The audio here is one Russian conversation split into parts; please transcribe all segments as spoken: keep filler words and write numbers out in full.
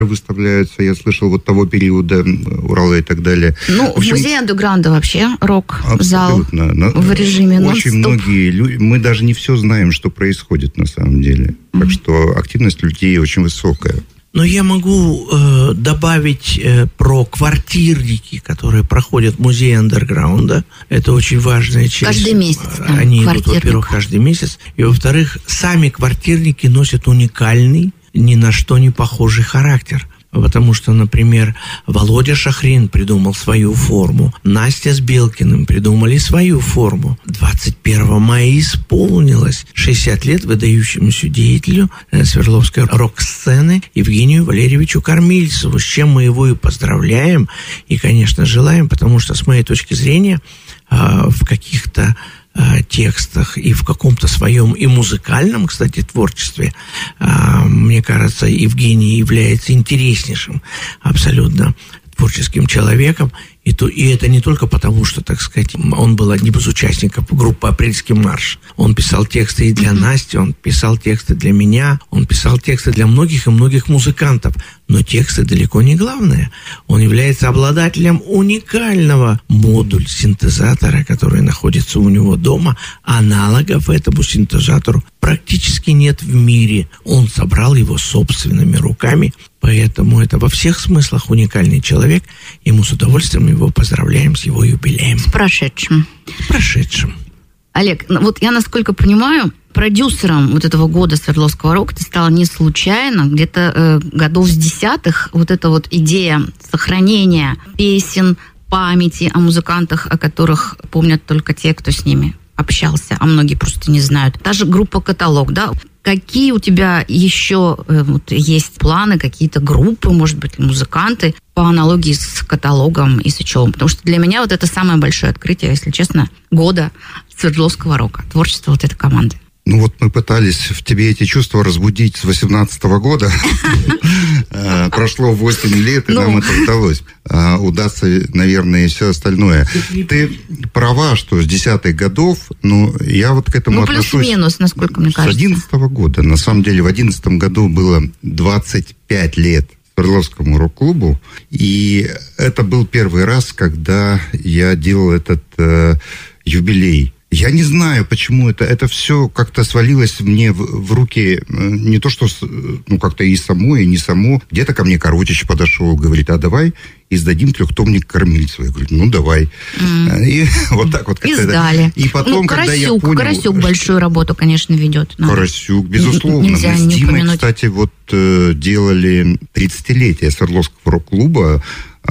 выставляются, я слышал, вот того периода Урала и так далее. Ну, в, общем, в музее андеграунда вообще рок-зал в режиме нон-стоп. Очень многие люди, мы даже не все знаем, что происходит на самом деле. Mm-hmm. Так что активность людей очень высокая. Но я могу э, добавить э, про квартирники, которые проходят в музее андерграунда. Это очень важная часть. Каждый месяц. Да, Они идут, во-первых, каждый месяц. И, во-вторых, сами квартирники носят уникальный, ни на что не похожий характер. Потому что, например, Володя Шахрин придумал свою форму, Настя с Белкиным придумали свою форму. двадцать первого мая исполнилось шестьдесят лет выдающемуся деятелю Свердловской рок-сцены Евгению Валерьевичу Кормильцеву, с чем мы его и поздравляем, и, конечно, желаем, потому что, с моей точки зрения, в каких-то текстах и в каком-то своем и музыкальном, кстати, творчестве, мне кажется, Евгений является интереснейшим абсолютно творческим человеком. И, то, и это не только потому, что, так сказать, он был одним из участников группы «Апрельский марш». Он писал тексты и для Насти, он писал тексты для меня, он писал тексты для многих и многих музыкантов. Но тексты далеко не главное. Он является обладателем уникального модуль-синтезатора, который находится у него дома. Аналогов этому синтезатору практически нет в мире. Он собрал его собственными руками. Поэтому это во всех смыслах уникальный человек. И мы с удовольствием его поздравляем с его юбилеем. С прошедшим. С прошедшим. Олег, вот я, насколько понимаю, продюсером вот этого года Свердловского рока ты стала не случайно. Где-то э, годов с десятых вот эта вот идея сохранения песен, памяти о музыкантах, о которых помнят только те, кто с ними общался, а многие просто не знают. Та же группа «Каталог», да? Какие у тебя еще э, вот, есть планы, какие-то группы, может быть, музыканты по аналогии с «Каталогом» и Сычевым? Потому что для меня вот это самое большое открытие, если честно, года Свердловского рока, творчество вот этой команды. Ну вот мы пытались в тебе эти чувства разбудить с восемнадцатого года. Прошло восемь лет, и нам это удалось. Удастся, наверное, и все остальное. Ты права, что с десятых годов, но я вот к этому отношусь... Ну, плюс-минус, насколько мне кажется. С одиннадцатого года. На самом деле, в одиннадцатом году было двадцать пять лет Свердловскому рок-клубу, и это был первый раз, когда я делал этот э, юбилей. Я не знаю, почему это, это все как-то свалилось мне в, в руки, не то что, ну, как-то и само, и не само. Где-то ко мне Коротич подошел, говорит, а давай издадим трехтомник Кормильцева. Я говорю, ну, давай. Mm. И вот так вот как-то... Издали. И потом, ну, когда Карасюк, я понял... Карасюк большую работу, конечно, ведет. Но... Карасюк, безусловно. Нельзя Мы с не Димой, упомянуть. кстати, вот делали тридцатилетие Свердловского рок-клуба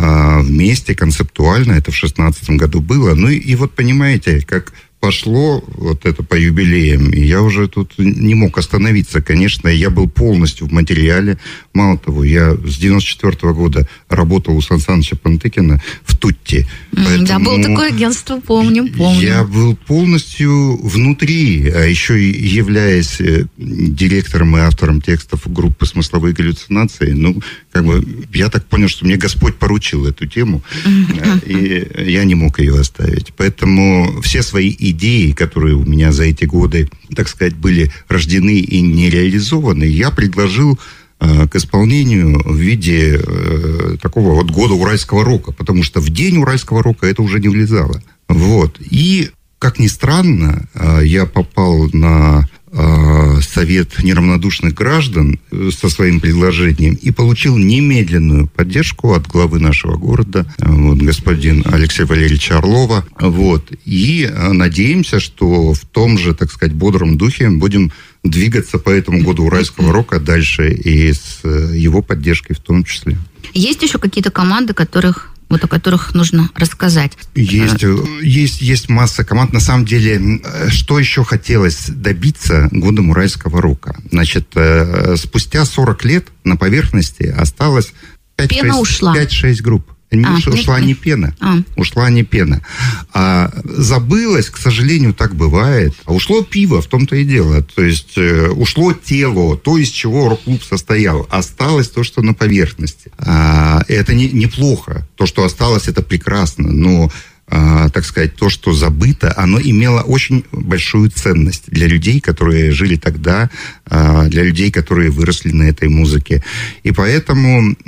вместе, концептуально. Это в шестнадцатом году было. Ну, и, и вот, понимаете, как... пошло вот это по юбилеям, и я уже тут не мог остановиться, конечно, я был полностью в материале. Мало того, я с девяносто четвёртого года работал у Сан Саныча Пантыкина в Тутти. Mm, да, было такое агентство, помним, помню. Я был полностью внутри, а еще и являясь директором и автором текстов группы «Смысловые галлюцинации», ну, как бы, я так понял, что мне Господь поручил эту тему, mm-hmm. и я не мог ее оставить. Поэтому все свои идеи, которые у меня за эти годы, так сказать, были рождены и не реализованы, я предложил э, к исполнению в виде э, такого вот года уральского рока, потому что в день уральского рока это уже не влезало. Вот. И, как ни странно, э, я попал на э, совет неравнодушных граждан со своим предложением и получил немедленную поддержку от главы нашего города, вот, господин Алексея Валерьевича Орлова. Вот. И надеемся, что в том же, так сказать, бодром духе будем двигаться по этому году уральского рока дальше и с его поддержкой в том числе. Есть еще какие-то команды, которых... вот о которых нужно рассказать. Есть, есть, есть масса команд. На самом деле, что еще хотелось добиться годом уральского рока? Значит, спустя сорок лет на поверхности осталось пять-шесть групп. Не а, ушла нет, не пена. А. Ушла не пена. А забылось, к сожалению, так бывает. А ушло пиво, в том-то и дело. То есть э, ушло тело, то, из чего рок-клуб состоял. Осталось то, что на поверхности. А, это не, неплохо. То, что осталось, это прекрасно. Но так сказать, то, что забыто, оно имело очень большую ценность для людей, которые жили тогда, для людей, которые выросли на этой музыке. И поэтому